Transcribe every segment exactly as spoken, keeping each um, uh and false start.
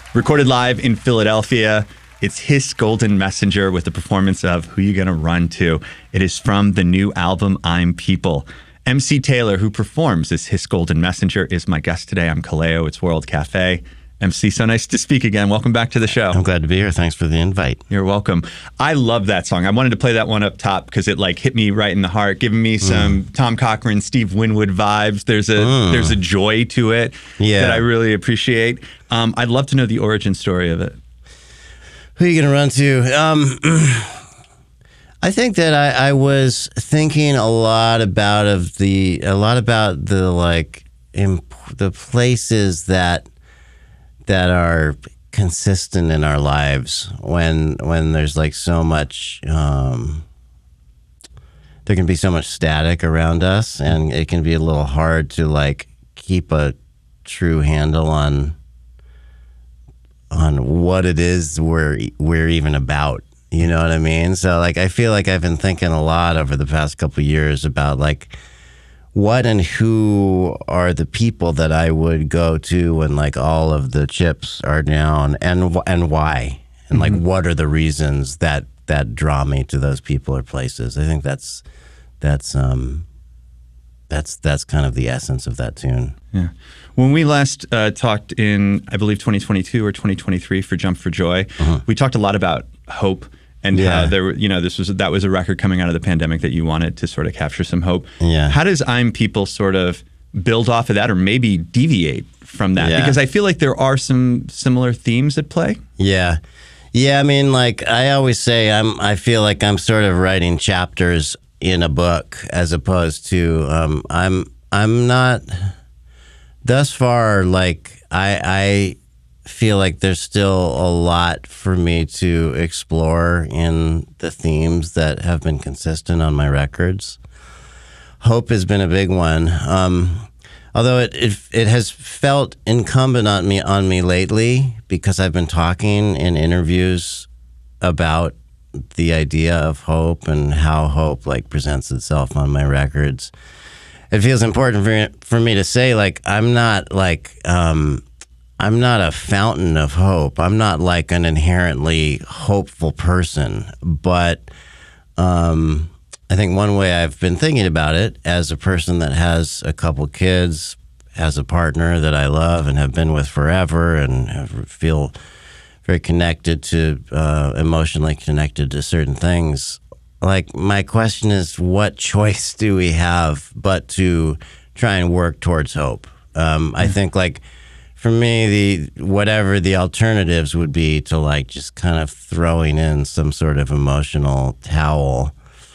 Recorded live in Philadelphia, it's Hiss Golden Messenger with the performance of Who You Gonna Run To. It is from the new album, I'm People. M C Taylor, who performs this Hiss Golden Messenger, is my guest today. I'm Kaleo. It's World Cafe. M C, so nice to speak again. Welcome back to the show. I'm glad to be here. Thanks for the invite. You're welcome. I love that song. I wanted to play that one up top because it like hit me right in the heart, giving me some mm. Tom Cochrane, Steve Winwood vibes. There's a mm. there's a joy to it yeah. that I really appreciate. Um, I'd love to know the origin story of it. Who are you going to run to? Um, I think that I, I was thinking a lot about of the a lot about the like imp- the places that. that are consistent in our lives when when there's like so much um, there can be so much static around us, and it can be a little hard to like keep a true handle on on what it is we're we're even about, you know what I mean? So like I feel like I've been thinking a lot over the past couple of years about like what and who are the people that I would go to when like all of the chips are down, and and why, and like mm-hmm. what are the reasons that that draw me to those people or places. I think that's that's um that's that's kind of the essence of that tune. Yeah. When we last uh, talked in, I believe twenty twenty-two or twenty twenty-three for Jump for Joy, mm-hmm. we talked a lot about hope. And yeah. how there were, you know, this was that was a record coming out of the pandemic that you wanted to sort of capture some hope. Yeah. How does I'm People sort of build off of that, or maybe deviate from that? Yeah. Because I feel like there are some similar themes at play. Yeah, yeah. I mean, like I always say, I'm. I feel like I'm sort of writing chapters in a book, as opposed to um, I'm. I'm not. Thus far, like I. I feel like there's still a lot for me to explore in the themes that have been consistent on my records. Hope has been a big one. Um, although it, it it has felt incumbent on me on me lately because I've been talking in interviews about the idea of hope and how hope like presents itself on my records. It feels important for for me to say like I'm not like um, I'm not a fountain of hope. I'm not like an inherently hopeful person, but um, I think one way I've been thinking about it as a person that has a couple kids, has a partner that I love and have been with forever, and have, feel very connected to, uh, emotionally connected to certain things. Like my question is, what choice do we have but to try and work towards hope? Um, mm-hmm. I think like, for me, the whatever the alternatives would be to like just kind of throwing in some sort of emotional towel.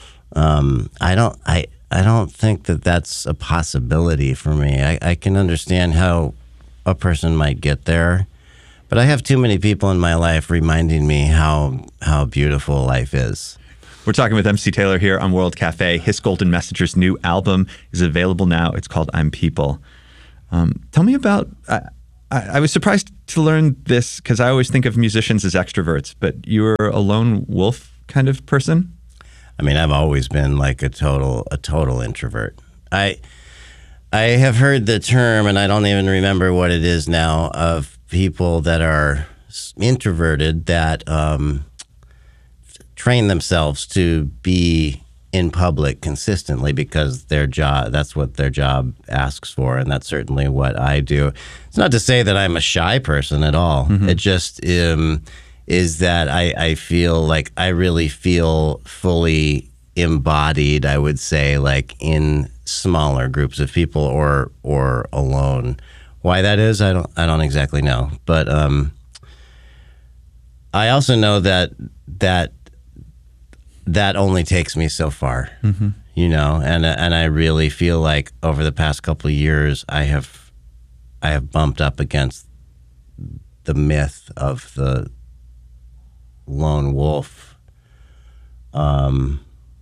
Um, I don't, I, I don't think that that's a possibility for me. I, I can understand how a person might get there, but I have too many people in my life reminding me how how beautiful life is. We're talking with M C Taylor here on World Cafe. Hiss Golden Messenger's new album is available now. It's called I'm People. Um, tell me about. Uh, I was surprised to learn this because I always think of musicians as extroverts, but you were a lone wolf kind of person? I mean, I've always been like a total a total introvert. I I have heard the term, and I don't even remember what it is now, of people that are introverted that um, train themselves to be in public consistently because their job, that's what their job asks for, and that's certainly what I do. It's not to say that I'm a shy person at all. Mm-hmm. It just um, is that I, I feel like I really feel fully embodied, I would say, like in smaller groups of people or or alone. Why that is, I don't I don't exactly know. But um, I also know that that that only takes me so far, mm-hmm. you know, and and I really feel like over the past couple of years, I have I have bumped up against the myth of the lone wolf. Um,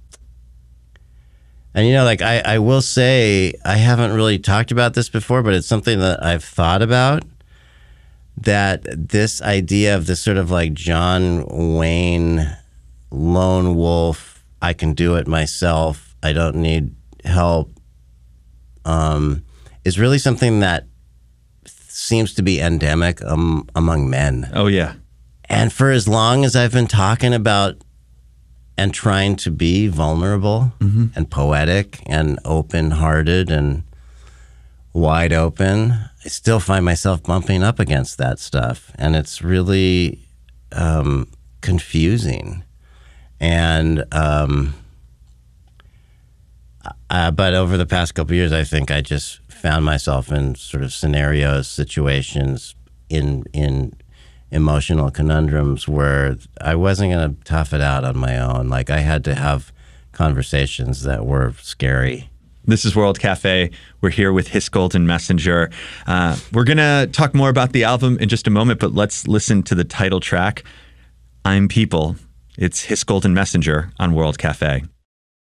and you know, like I, I will say, I haven't really talked about this before, but it's something that I've thought about. That this idea of this sort of like John Wayne lone wolf, I can do it myself, I don't need help, um, is really something that seems to be endemic um, among men. Oh, yeah. And for as long as I've been talking about and trying to be vulnerable mm-hmm. and poetic and open-hearted and wide open, I still find myself bumping up against that stuff. And it's really um, confusing. And, um, uh, but over the past couple of years, I think I just found myself in sort of scenarios, situations, in in emotional conundrums where I wasn't going to tough it out on my own. Like, I had to have conversations that were scary. This is World Cafe. We're here with His Golden Messenger. Uh, we're going to talk more about the album in just a moment, but let's listen to the title track, I'm People. It's His Golden Messenger on World Cafe.